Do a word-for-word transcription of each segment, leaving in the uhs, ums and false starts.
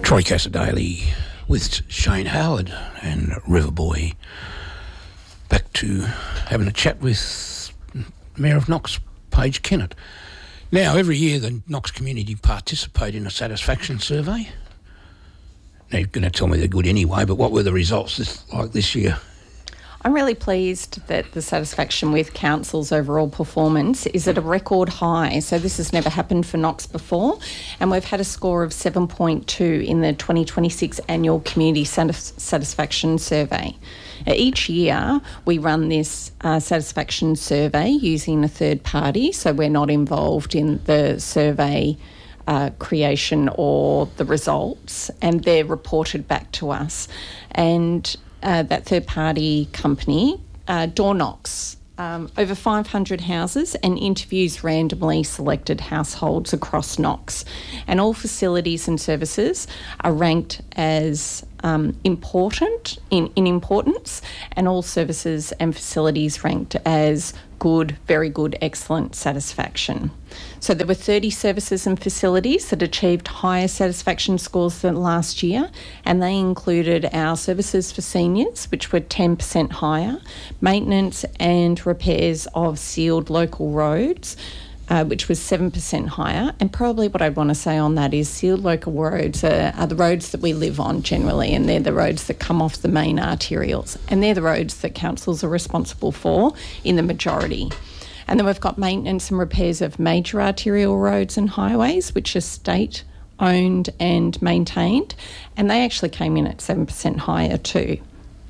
Troy Cassadaly with Shane Howard and Riverboy. Back to having a chat with Mayor of Knox, Paige Kennett. Now, every year the Knox community participate in a satisfaction survey. Now, you're going to tell me they're good anyway, but what were the results this, like this year? I'm really pleased that the satisfaction with council's overall performance is at a record high. So this has never happened for Knox before, and we've had a score of seven point two in the twenty twenty-six annual community satis- satisfaction survey. Each year we run this uh, satisfaction survey using a third party, so we're not involved in the survey Uh, creation or the results, and they're reported back to us. And uh, that third-party company, uh, Door Knox, um, over five hundred houses and interviews randomly selected households across Knox. And all facilities and services are ranked as um, important in, in importance, and all services and facilities ranked as good, very good, excellent satisfaction. So there were thirty services and facilities that achieved higher satisfaction scores than last year, and they included our services for seniors, which were ten percent higher, maintenance and repairs of sealed local roads, uh, which was seven percent higher. And probably what I'd want to say on that is sealed local roads are, are the roads that we live on generally, and they're the roads that come off the main arterials, and they're the roads that councils are responsible for in the majority. And then we've got maintenance and repairs of major arterial roads and highways, which are state-owned and maintained, and they actually came in at seven percent higher too.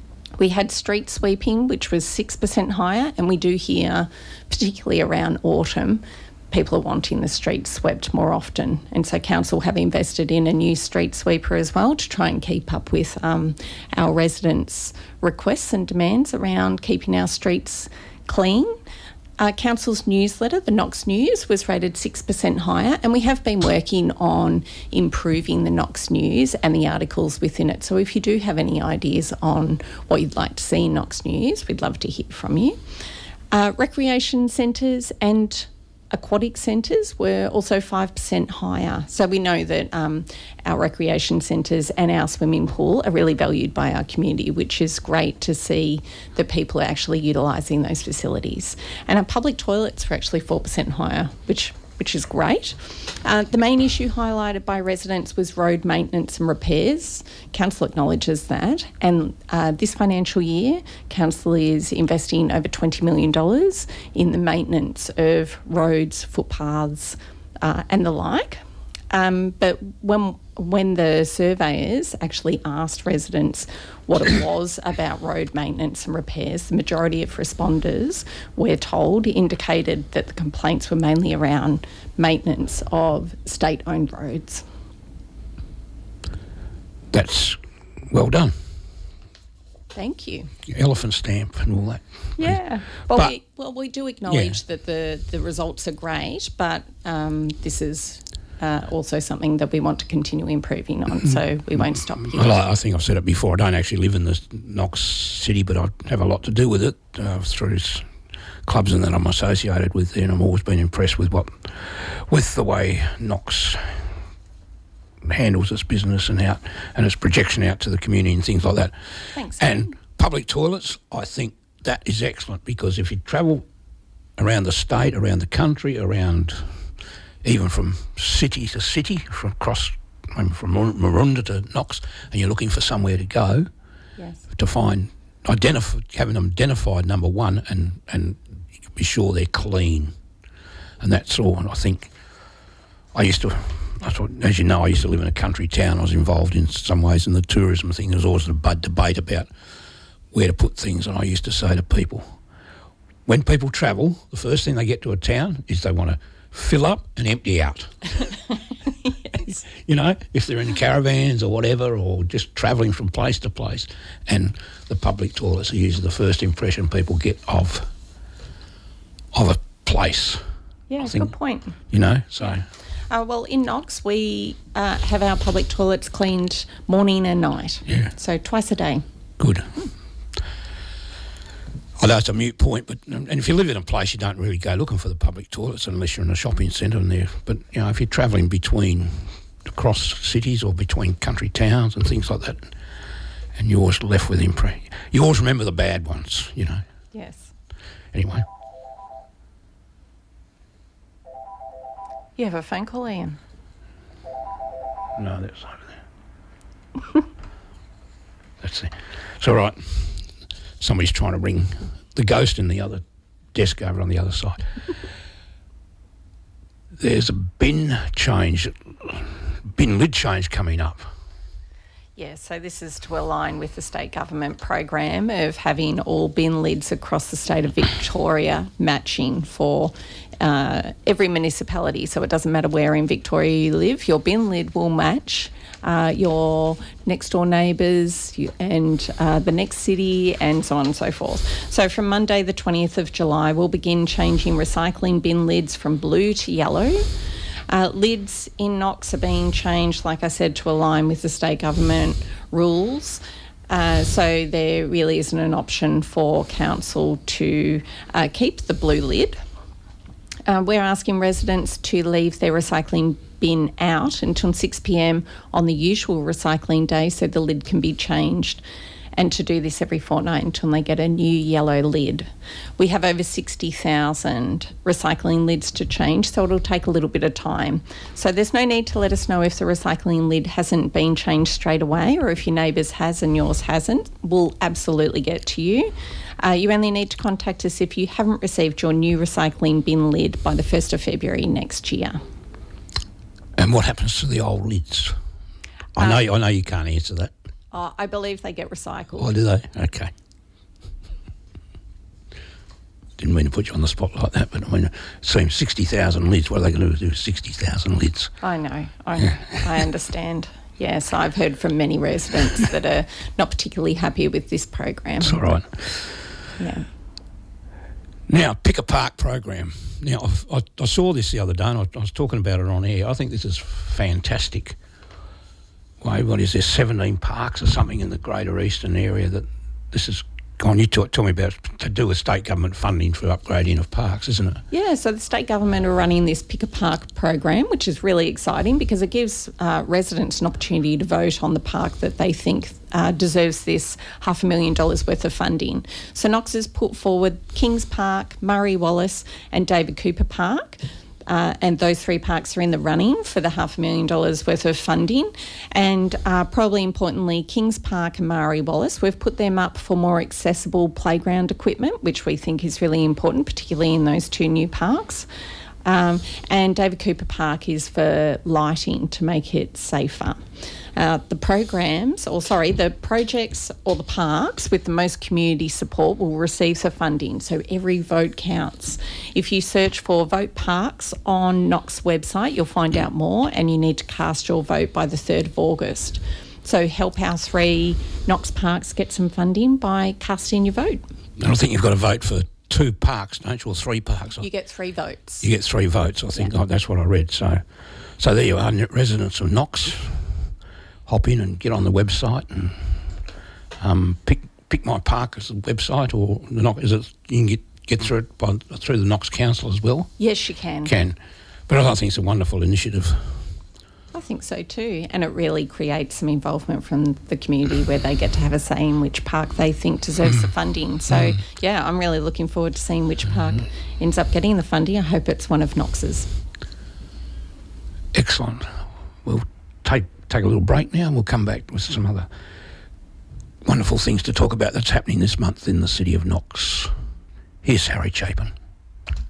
We had street sweeping, which was six percent higher, and we do hear, particularly around autumn, people are wanting the streets swept more often. And so council have invested in a new street sweeper as well to try and keep up with um, our residents' requests and demands around keeping our streets clean. Uh, council's newsletter, the Knox News, was rated six percent higher, and we have been working on improving the Knox News and the articles within it. So if you do have any ideas on what you'd like to see in Knox News, we'd love to hear from you. Uh, recreation centres and aquatic centres were also five percent higher. So we know that um, our recreation centres and our swimming pool are really valued by our community, which is great to see that people are actually utilising those facilities. And our public toilets were actually four percent higher, which which is great. Uh, the main issue highlighted by residents was road maintenance and repairs. Council acknowledges that, and uh, this financial year, Council is investing over twenty million dollars in the maintenance of roads, footpaths uh, and the like. Um, but when when the surveyors actually asked residents what it was about road maintenance and repairs, the majority of responders, we're told, indicated that the complaints were mainly around maintenance of state-owned roads. That's well done. Thank you. Elephant stamp and all that. Yeah. Well, but, we, well, we do acknowledge yeah. that the, the results are great, but um, this is Uh, also something that we want to continue improving on, so we won't stop here. Well, I think I've said it before, I don't actually live in the Knox city, but I have a lot to do with it uh, through clubs and that I'm associated with there, and I've always been impressed with what, with the way Knox handles its business and out and its projection out to the community and things like that. Thanks. And public toilets, I think that is excellent, because if you travel around the state, around the country, around even from city to city, from across I mean, from Maroondah to Knox, and you're looking for somewhere to go, yes. to find, identify, having them identified, number one, and, and be sure they're clean. And that's all. And I think I used to, I thought, as you know, I used to live in a country town. I was involved in some ways in the tourism thing. There was always a bud debate about where to put things, and I used to say to people, when people travel, the first thing they get to a town is they want to fill up and empty out. Yes. You know, if they're in caravans or whatever, or just travelling from place to place, and the public toilets are usually the first impression people get of of a place. Yeah, I think, good point. You know, so... Uh, well, in Knox, we uh, have our public toilets cleaned morning and night. Yeah. So twice a day. Good. I know it's a moot point, but and if you live in a place, you don't really go looking for the public toilets unless you're in a shopping centre and there. But, you know, if you're travelling between across cities or between country towns and things like that. And you always left with impression. You always remember the bad ones, you know. Yes. Anyway. You have a phone call, Ian? No, that's over there. That's it. It's all right. Somebody's trying to bring the ghost in the other desk over on the other side. There's a bin change, bin lid change coming up. Yeah, so this is to align with the state government program of having all bin lids across the state of Victoria matching for uh, every municipality. So it doesn't matter where in Victoria you live, your bin lid will match uh, your next door neighbours and uh, the next city and so on and so forth. So from Monday the twentieth of July, we'll begin changing recycling bin lids from blue to yellow. Uh, lids in Knox are being changed, like I said, to align with the state government rules. Uh, so there really isn't an option for council to uh, keep the blue lid. Uh, we're asking residents to leave their recycling bin out until six p m on the usual recycling day so the lid can be changed, and to do this every fortnight until they get a new yellow lid. We have over sixty thousand recycling lids to change, so it'll take a little bit of time. So there's no need to let us know if the recycling lid hasn't been changed straight away, or if your neighbour's has and yours hasn't. We'll absolutely get to you. Uh, you only need to contact us if you haven't received your new recycling bin lid by the first of February next year. And what happens to the old lids? I Um, know, I know you can't answer that. Uh, I believe they get recycled. Oh, do they? Okay. Didn't mean to put you on the spot like that, but I mean, it seems sixty thousand lids. What are they going to do with sixty thousand lids? I know. I, I understand. Yes, I've heard from many residents that are not particularly happy with this program. It's all right. Yeah. Now, pick a park program. Now, I've, I, I saw this the other day and I, I was talking about it on air. I think this is fantastic. Why, what is there, seventeen parks or something in the Greater Eastern area that this is gone? You talk, tell me about to do with state government funding for upgrading of parks, isn't it? Yeah, so the state government are running this Pick a Park program, which is really exciting because it gives uh, residents an opportunity to vote on the park that they think uh, deserves this half a million dollars worth of funding. So Knox has put forward Kings Park, Murray Wallace and David Cooper Park. Uh, and those three parks are in the running for the half a million dollars worth of funding. And uh, probably importantly, Kings Park and Murray Wallace, we've put them up for more accessible playground equipment, which we think is really important, particularly in those two new parks. Um, and David Cooper Park is for lighting to make it safer. Uh, the programs, or sorry, the projects or the parks with the most community support will receive the funding. So every vote counts. If you search for Vote Parks on Knox website, you'll find out more, and you need to cast your vote by the third of August. So help our three Knox parks get some funding by casting your vote. And I think you've got to vote for two parks, don't you, or three parks? You get three votes. You get three votes, I think. Yeah. Oh, that's what I read. So, so there you are, residents of Knox. Hop in and get on the website and um, pick pick my park as the website, or the Knox, is it? You can get get through it by, through the Knox Council as well. Yes, you can. Can, but I think it's a wonderful initiative. I think so too, and it really creates some involvement from the community where they get to have a say in which park they think deserves the funding. So mm. yeah, I'm really looking forward to seeing which park mm. ends up getting the funding. I hope it's one of Knox's. Excellent. We'll take take a little break now and we'll come back with some other wonderful things to talk about that's happening this month in the city of Knox. Here's Harry Chapin.